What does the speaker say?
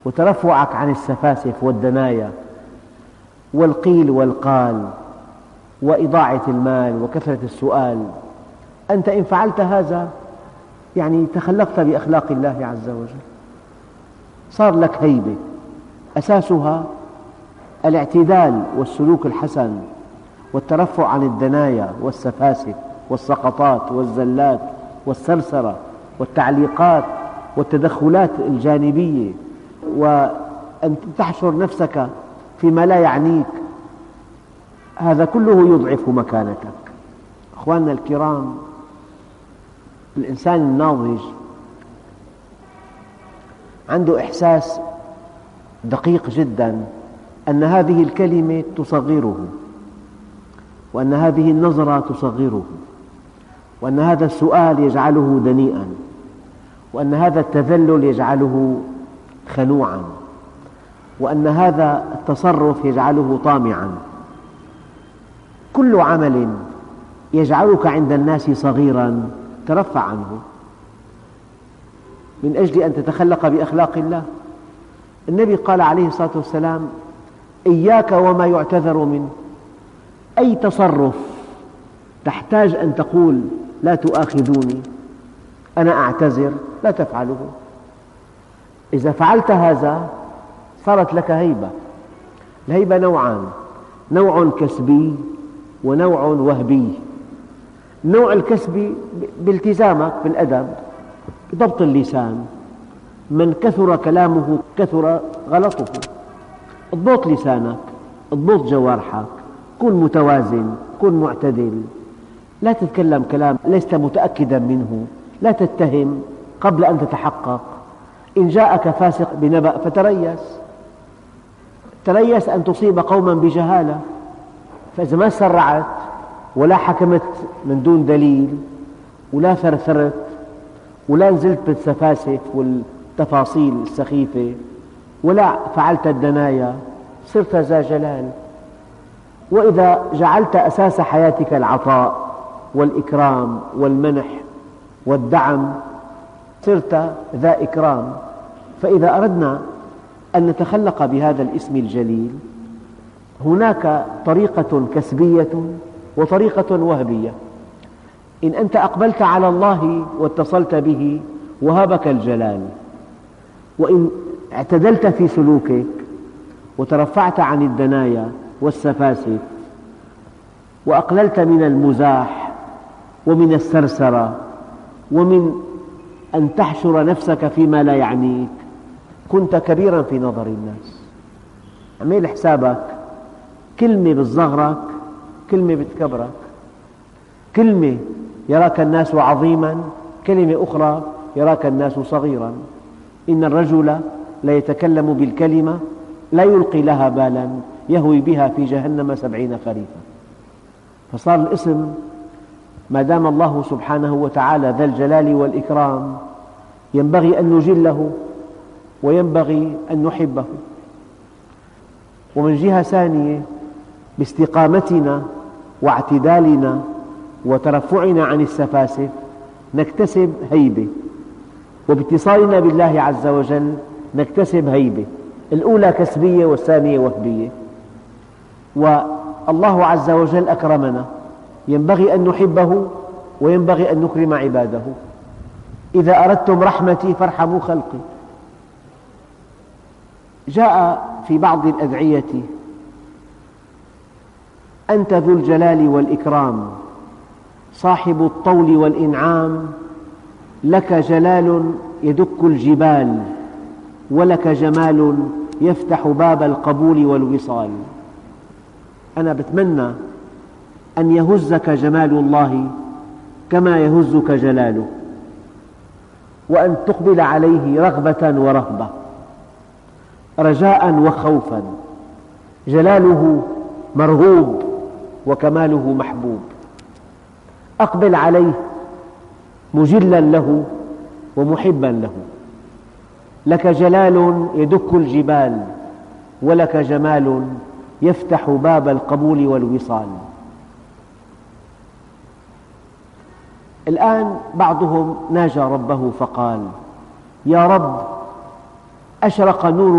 وترفعك عن السفاسف والدنايا والقيل والقال وإضاعة المال وكثرة السؤال، أنت إن فعلت هذا يعني تخلقت بأخلاق الله عز وجل، صار لك هيبة أساسها الاعتدال والسلوك الحسن والترفع عن الدنايا والسفاسف والسقطات والزلات والسرسرة والتعليقات والتدخلات الجانبية، وأن تحشر نفسك فيما لا يعنيك. هذا كله يضعف مكانتك. أخواننا الكرام، الإنسان الناضج عنده إحساس دقيق جدا أن هذه الكلمة تصغره، وأن هذه النظرة تصغره، وأن هذا السؤال يجعله دنيئا، وأن هذا التذلل يجعله خنوعا، وأن هذا التصرف يجعله طامعا. كل عمل يجعلك عند الناس صغيرا ترفع عنه من أجل أن تتخلق بأخلاق الله. النبي قال عليه الصلاة والسلام: إياك وما يعتذر منه. أي تصرف تحتاج أن تقول لا تؤاخذوني، أنا أعتذر، لا تفعله. إذا فعلت هذا صارت لك هيبة. الهيبة نوعان: نوع كسبي ونوع وهبي. النوع الكسبي بالتزامك بالأدب، بضبط اللسان، من كثر كلامه كثر غلطه. اضبط لسانك، اضبط جوارحك، كن متوازن، كن معتدل، لا تتكلم كلام لست متأكدا منه، لا تتهم قبل أن تتحقق. إن جاءك فاسق بنبأ تريث أن تصيب قوما بجهالة، فإذا ما سرعت ولا حكمت من دون دليل ولا ثرثرت ولا نزلت بالسفاسف والتفاصيل السخيفة ولا فعلت الدنايا، صرت ذا جلال. وإذا جعلت أساس حياتك العطاء والإكرام والمنح والدعم، صرت ذا إكرام. فإذا أردنا أن نتخلق بهذا الاسم الجليل، هناك طريقة كسبية وطريقة وهبية. إن أنت أقبلت على الله واتصلت به وهبك الجلال، وإن اعتدلت في سلوكك وترفعت عن الدنايا والسفاسف وأقللت من المزاح ومن السرسرة ومن أن تحشر نفسك فيما لا يعنيك، كنت كبيرا في نظر الناس. اعمل حسابك، كلمة بتصغرك، كلمة بتكبرك. كلمة يراك الناس عظيما، كلمة أخرى يراك الناس صغيرا. إن الرجل ليتكلم بالكلمة لا يلقي لها بالا يهوي بها في جهنم 70 خريفا. فصار الاسم ما دام الله سبحانه وتعالى ذا الجلال والإكرام ينبغي أن نجله وينبغي أن نحبه. ومن جهة ثانية، باستقامتنا واعتدالنا وترفعنا عن السفاسف نكتسب هيبة، وباتصالنا بالله عز وجل نكتسب هيبة. الأولى كسبية والثانية وهبية. والله عز وجل أكرمنا، ينبغي أن نحبه وينبغي أن نكرم عباده. إذا أردتم رحمتي فارحموا خلقي. جاء في بعض الأدعية: أنت ذو الجلال والإكرام صاحب الطول والإنعام، لك جلال يدك الجبال، ولك جمال يفتح باب القبول والوصال. أنا بتمنى أن يهزك جمال الله كما يهزك جلاله، وأن تقبل عليه رغبة ورهبة، رجاء وخوفا. جلاله مرغوب وكماله محبوب. أقبل عليه مجلا له ومحبا له. لك جلال يدك الجبال، ولك جمال يفتح باب القبول والوصال. الآن بعضهم ناجى ربه فقال: يا رب، أشرق نور